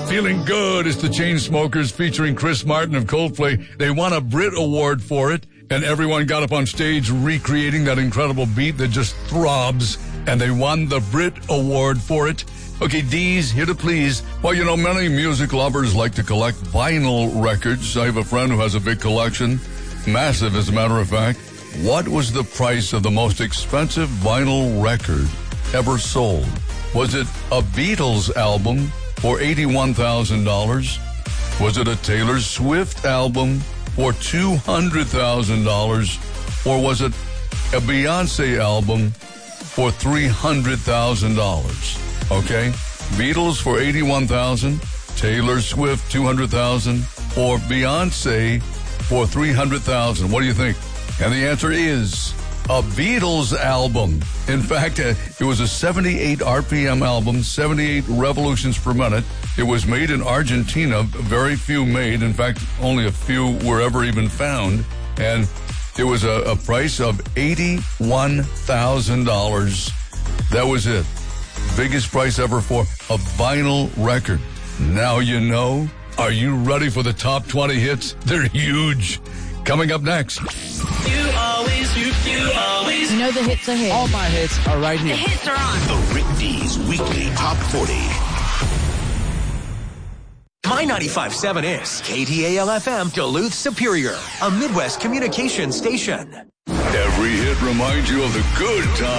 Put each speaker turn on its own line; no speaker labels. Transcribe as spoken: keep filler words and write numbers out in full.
Feeling Good is the Chainsmokers featuring Chris Martin of Coldplay. They won a Brit Award for it, and everyone got up on stage recreating that incredible beat that just throbs, and they won the Brit Award for it. Okay, D's, here to please. Well, you know, many music lovers like to collect vinyl records. I have a friend who has a big collection, massive as a matter of fact. What was the price of the most expensive vinyl record ever sold? Was it a Beatles album for eighty-one thousand dollars? Was it a Taylor Swift album for two hundred thousand dollars? Or was it a Beyonce album for three hundred thousand dollars? Okay? Beatles for eighty-one thousand dollars, Taylor Swift two hundred thousand dollars, or Beyonce for three hundred thousand dollars. What do you think? And the answer is a Beatles album. In fact, uh, it was a seventy-eight R P M album, seventy-eight revolutions per minute. It was made in Argentina, very few made. In fact, only a few were ever even found. And it was a, a price of eighty-one thousand dollars. That was it. Biggest price ever for a vinyl record. Now you know. Are you ready for the top twenty hits? They're huge. Coming up next.
You always, you, you always.
You know the hits are here.
All my hits are right here.
The hits are on.
The Rick D's Weekly Top forty. My ninety-five point seven is K T A L F M Duluth Superior, a Midwest communication station.
Every hit reminds you of the good times.